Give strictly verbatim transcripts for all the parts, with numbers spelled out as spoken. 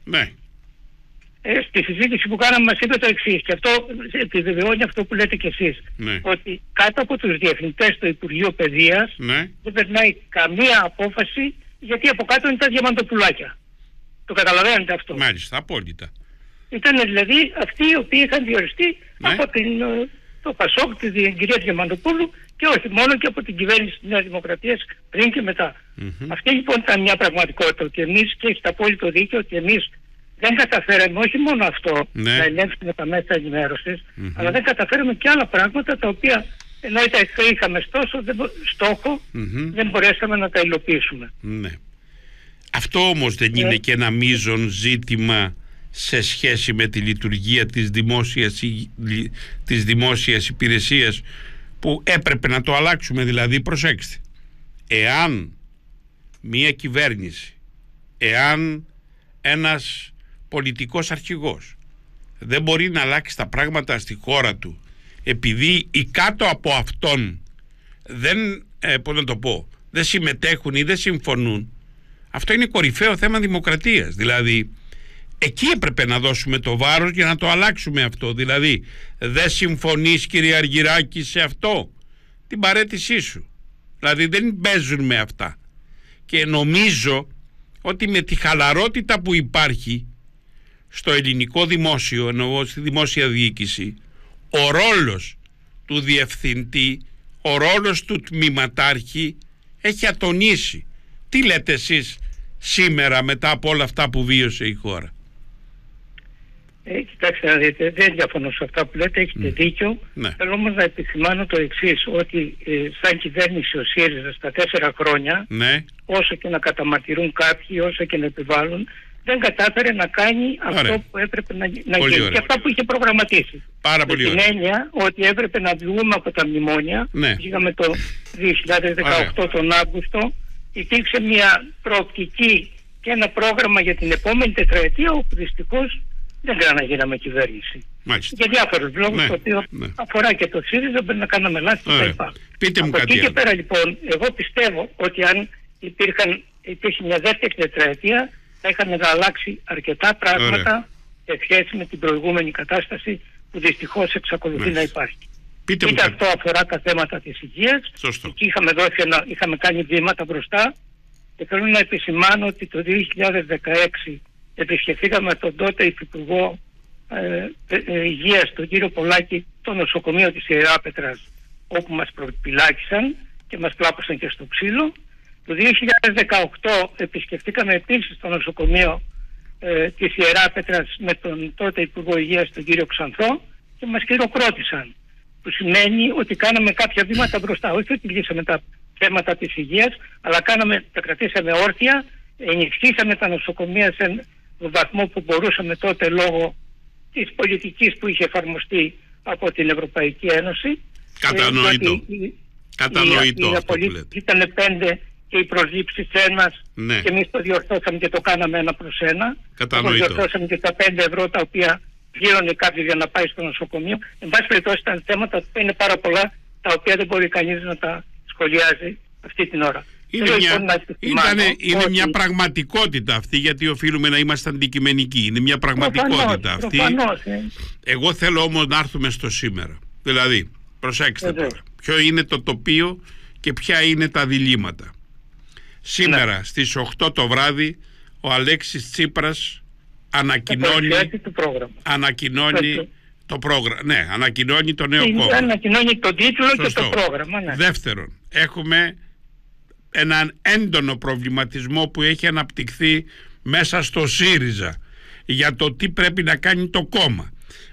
Ναι. Ε, στη συζήτηση που κάναμε μας είπε το εξής, και αυτό επιβεβαιώνει αυτό που λέτε κι εσείς, Ναι. ότι κάτω από τους διευθυντές του Υπουργείου Παιδείας Ναι. δεν περνάει καμία απόφαση, γιατί από κάτω είναι τα διαμαντοπουλάκια. Το καταλαβαίνετε αυτό? Μάλιστα, απόλυτα. Ήταν δηλαδή αυτοί οι οποίοι είχαν διοριστεί, Ναι. από την, ε, το ΠΑΣΟΚ, τη κυρία Διαμαντοπούλου, και όχι μόνο, και από την κυβέρνηση της Νέας Δημοκρατίας πριν και μετά. Mm-hmm. Αυτή λοιπόν ήταν μια πραγματικότητα, ότι εμείς, και έχετε απόλυτο δίκιο, ότι εμείς δεν καταφέραμε όχι μόνο αυτό, ναι. να ελέγξουμε τα μέσα ενημέρωσης, mm-hmm. αλλά δεν καταφέραμε και άλλα πράγματα τα οποία, ενώ τα είχαμε στόχο, δεν, στόχο mm-hmm. δεν μπορέσαμε να τα υλοποιήσουμε. Ναι. Αυτό όμως δεν είναι ε, και ένα μείζον ζήτημα σε σχέση με τη λειτουργία της δημόσιας, της δημόσιας υπηρεσίας, που έπρεπε να το αλλάξουμε? Δηλαδή, προσέξτε, εάν μία κυβέρνηση, εάν ένας πολιτικός αρχηγός δεν μπορεί να αλλάξει τα πράγματα στη χώρα του, επειδή οι κάτω από αυτόν δεν, ε, πώς να το πω, δεν συμμετέχουν ή δεν συμφωνούν, αυτό είναι κορυφαίο θέμα δημοκρατίας. Δηλαδή, εκεί έπρεπε να δώσουμε το βάρος για να το αλλάξουμε αυτό. Δηλαδή, δεν συμφωνείς, κύριε Αργυράκη, σε αυτό, την παραίτησή σου. Δηλαδή, δεν παίζουν με αυτά. Και νομίζω ότι με τη χαλαρότητα που υπάρχει στο ελληνικό δημόσιο, εννοώ στη δημόσια διοίκηση, ο ρόλος του διευθυντή, ο ρόλος του τμήματάρχη έχει ατονίσει. Τι λέτε εσείς σήμερα μετά από όλα αυτά που βίωσε η χώρα? Ε, κοιτάξτε να δείτε, δεν διαφωνώ σε αυτά που λέτε, έχετε mm. δίκιο. Ναι. Θέλω όμως να επισημάνω το εξής, ότι ε, σαν κυβέρνηση ο ΣΥΡΙΖΑ στα τέσσερα χρόνια, ναι. όσο και να καταμαρτυρούν κάποιοι, όσο και να επιβάλλουν, δεν κατάφερε να κάνει ωραία. αυτό που έπρεπε να, να γίνει ωραία. και αυτά που είχε προγραμματίσει. Πάρα με πολύ την ωραία. έννοια ότι έπρεπε να βγούμε από τα μνημόνια. Ναι. Πήγαμε το δύο χιλιάδες δεκαοκτώ ωραία. τον Αύγουστο, υπήρξε μια προοπτική και ένα πρόγραμμα για την επόμενη τετραετία, όπου δυστυχώς δεν κάναμε κυβέρνηση. Μάλιστα. Για διάφορους λόγους, ναι, το οποίο ναι. αφορά και το ΣΥΡΙΖΑ, πρέπει να κάναμε λάθη κτλ. Πείτε μου από κάτι εκεί και άλλο. πέρα λοιπόν, εγώ πιστεύω ότι αν υπήρχαν, υπήρχε μια δεύτερη τετραετία, θα είχαν να αλλάξει αρκετά πράγματα σε σχέση με την προηγούμενη κατάσταση που δυστυχώς εξακολουθεί Μάλιστα. να υπάρχει. Πείτε Είτε αυτό αφορά τα θέματα της υγείας, Σωστό. εκεί είχαμε, δώσει ένα, είχαμε κάνει βήματα μπροστά, και θέλω να επισημάνω ότι το δύο χιλιάδες δεκαέξι επισκεφθήκαμε τον τότε Υφυπουργό ε, ε, Υγείας, τον κύριο Πολάκη, το νοσοκομείο της Ιεράπετρας, όπου μας προπυλάκησαν και μας πλάκωσαν και στο ξύλο. Το δύο χιλιάδες δεκαοκτώ επισκεφτήκαμε επίσης το νοσοκομείο ε, της Ιεράπετρας με τον τότε Υπουργό Υγείας, τον κύριο Ξανθό, και μας χειροκρότησαν. Που σημαίνει ότι κάναμε κάποια βήματα μπροστά. Όχι ότι λύσαμε τα θέματα της υγείας, αλλά κάναμε, τα κρατήσαμε όρθια, ενισχύσαμε τα νοσοκομεία σε έναν βαθμό που μπορούσαμε τότε, λόγω της πολιτικής που είχε εφαρμοστεί από την Ευρωπαϊκή Ένωση. Κατανοητό. Ε, η, Κατανοητό η, η, αυτό που λέτε. Ήταν πέντε και οι προσλήψεις ένας, ναι. και εμείς το διορθώσαμε και το κάναμε ένα προς ένα. Κατανοητό. Το διορθώσαμε και τα πέντε ευρώ τα οποία πλήρωνε κάποιος για να πάει στο νοσοκομείο. Εν πάση περιπτώσει, ήταν θέματα που είναι πάρα πολλά, τα οποία δεν μπορεί κανείς να τα σχολιάζει αυτή την ώρα. Είναι, μια, ήτανε, είναι ότι... μια πραγματικότητα αυτή, γιατί οφείλουμε να είμαστε αντικειμενικοί. Είναι μια πραγματικότητα προφανώς, αυτή. Προφανώς, ε. Εγώ θέλω όμως να έρθουμε στο σήμερα. Δηλαδή, προσέξτε Εδώ. τώρα. Ποιο είναι το τοπίο και ποια είναι τα διλήμματα. Σήμερα ναι. στις οκτώ το βράδυ ο Αλέξης Τσίπρας ανακοινώνει, ανακοινώνει το πρόγραμμα. Ναι, ανακοινώνει το νέο κόμμα. Ανακοινώνει τον τίτλο Σωστό. και το πρόγραμμα. Ναι. Δεύτερον, έχουμε έναν έντονο προβληματισμό που έχει αναπτυχθεί μέσα στο ΣΥΡΙΖΑ για το τι πρέπει να κάνει το κόμμα.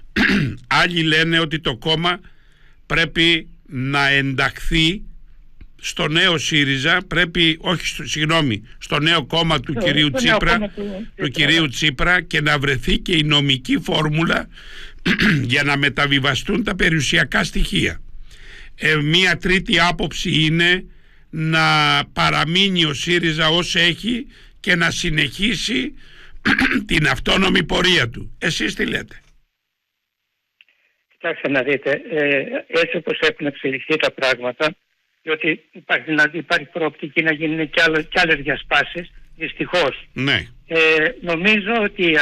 Άλλοι λένε ότι το κόμμα πρέπει να ενταχθεί στο νέο ΣΥΡΙΖΑ, πρέπει, όχι, συγγνώμη, στο νέο κόμμα του, το, κυρίου, Τσίπρα, του, του, του κυρίου Τσίπρα, και να βρεθεί και η νομική φόρμουλα για να μεταβιβαστούν τα περιουσιακά στοιχεία. Ε, μία τρίτη άποψη είναι να παραμείνει ο ΣΥΡΙΖΑ ως έχει και να συνεχίσει την αυτόνομη πορεία του. Εσείς τι λέτε? Κοιτάξτε να δείτε, ε, έτσι όπως έχουν εξελιχθεί τα πράγματα, διότι υπάρχει, να, υπάρχει προοπτική να γίνουν και, άλλο, και άλλες διασπάσεις, δυστυχώς. Ναι. Ε, νομίζω ότι